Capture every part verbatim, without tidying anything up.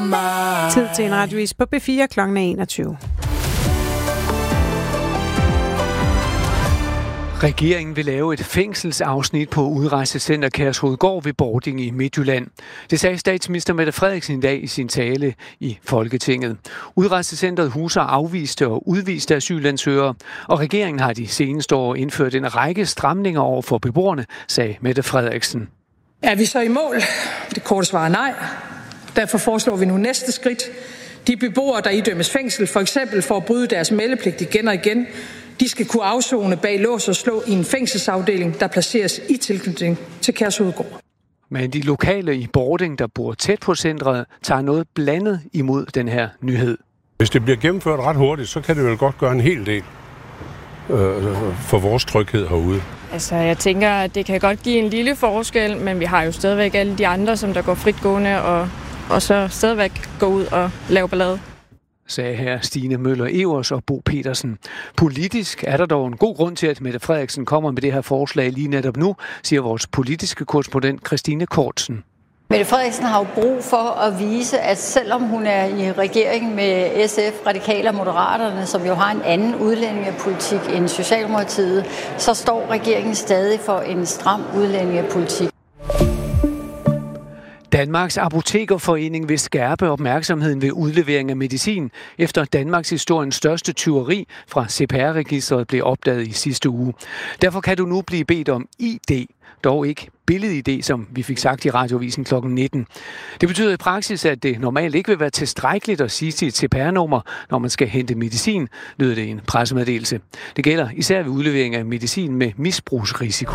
Tid til en radiovis på B fire klokken enogtyve. Regeringen vil lave et fængselsafsnit på udrejsecenter Kærshovedgård ved Bording i Midtjylland. Det sagde statsminister Mette Frederiksen i dag i sin tale i Folketinget. Udrejsecentret huser afviste og udviste asylansøgere, og regeringen har de seneste år indført en række stramninger over for beboerne, sagde Mette Frederiksen. Er vi så i mål? Det korte svar er nej. Derfor foreslår vi nu næste skridt. De beboere, der idømmes fængsel, for eksempel for at bryde deres meldepligt igen og igen, de skal kunne afsone bag lås og slå i en fængselsafdeling, der placeres i tilknytning til Kærshovedgård. Men de lokale i Bording, der bor tæt på centret, tager noget blandet imod den her nyhed. Hvis det bliver gennemført ret hurtigt, så kan det vel godt gøre en hel del øh, for vores tryghed herude. Altså, jeg tænker, at det kan godt give en lille forskel, men vi har jo stadigvæk alle de andre, som der går fritgående og, og så stadigvæk går ud og laver ballade. Sagde her Stine Møller-Evers og Bo Petersen. Politisk er der dog en god grund til, at Mette Frederiksen kommer med det her forslag lige netop nu, siger vores politiske korrespondent Christine Kortsen. Mette Frederiksen har jo brug for at vise, at selvom hun er i regering med S F, Radikale og Moderaterne, som jo har en anden udlændingepolitik end Socialdemokratiet, så står regeringen stadig for en stram udlændingepolitik. Danmarks Apotekerforening vil skærpe opmærksomheden ved udlevering af medicin, efter Danmarks historiens største tyveri fra C P R-registret blev opdaget i sidste uge. Derfor kan du nu blive bedt om I D, dog ikke billed-I D, som vi fik sagt i Radioavisen klokken nitten. Det betyder i praksis, at det normalt ikke vil være tilstrækkeligt at sige sit C P R-nummer, når man skal hente medicin, lyder det i en pressemeddelelse. Det gælder især ved udlevering af medicin med misbrugsrisiko.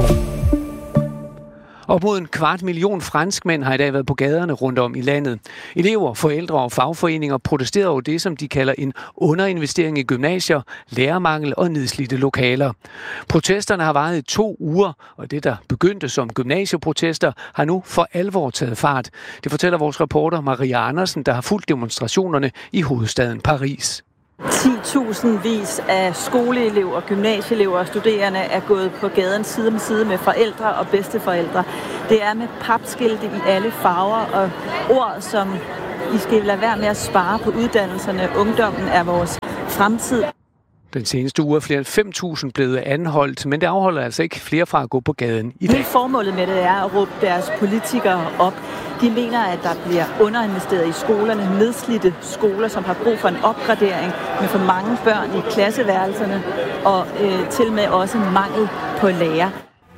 Op mod en kvart million franskmænd har i dag været på gaderne rundt om i landet. Elever, forældre og fagforeninger protesterer over det, som de kalder en underinvestering i gymnasier, lærermangel og nedslidte lokaler. Protesterne har varet i to uger, og det, der begyndte som gymnasieprotester, har nu for alvor taget fart. Det fortæller vores reporter Maria Andersen, der har fulgt demonstrationerne i hovedstaden Paris. ti tusindvis af skoleelever, gymnasieelever og studerende er gået på gaden side om side med forældre og bedsteforældre. Det er med papskilte i alle farver og ord, som I skal lade være med at spare på uddannelserne. Ungdommen er vores fremtid. Den seneste uge er flere end fem tusind blevet anholdt, men det afholder altså ikke flere fra at gå på gaden i dag. Hele formålet med det er at råbe deres politikere op. De mener, at der bliver underinvesteret i skolerne, nedslidte skoler, som har brug for en opgradering med for mange børn i klasseværelserne og øh, til med også mangel på lærer.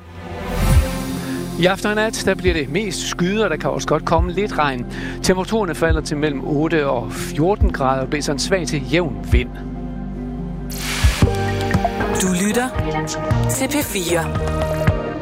I aften og nat, der bliver det mest skyet, og der kan også godt komme lidt regn. Temperaturerne falder til mellem otte og fjorten grader og blæser en svag til jævn vind. Du lytter til P fire.